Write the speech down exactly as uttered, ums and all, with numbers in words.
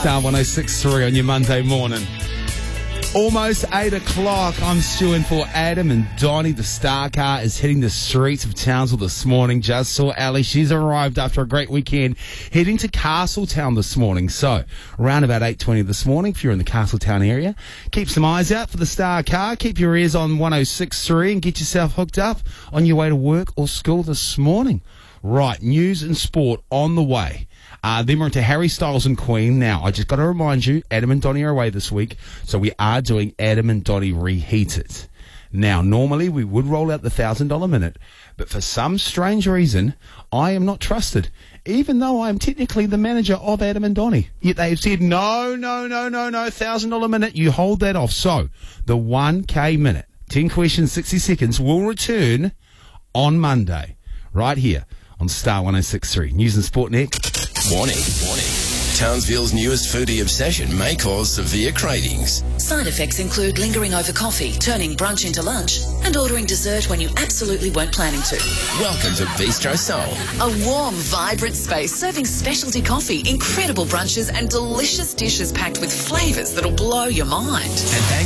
Star one oh six point three on your Monday morning. Almost eight o'clock. I'm stewing for Adam and Donnie. The Star Car is hitting the streets of Townsville this morning. Just saw Ali. She's arrived after a great weekend, heading to Castletown this morning. So, around about eight twenty this morning, if you're in the Castletown area, keep some eyes out for the Star Car. Keep your ears on one oh six point three and get yourself hooked up on your way to work or school this morning. Right, news and sport on the way. Uh, then we're into Harry Styles and Queen. Now, I just got to remind you, Adam and Donnie are away this week, so we are doing Adam and Donnie Reheated. Now, normally we would roll out the one thousand dollars minute, but for some strange reason, I am not trusted, even though I am technically the manager of Adam and Donnie. Yet they've said, no, no, no, no, no, one thousand dollars minute, you hold that off. So, the one K minute, ten questions, sixty seconds, will return on Monday, right here on Star one oh six point three. News and Sport next. Warning, warning. Townsville's newest foodie obsession may cause severe cravings. Side effects include lingering over coffee, turning brunch into lunch, and ordering dessert when you absolutely weren't planning to. Welcome to Bistro Soul. A warm, vibrant space serving specialty coffee, incredible brunches, and delicious dishes packed with flavours that'll blow your mind. And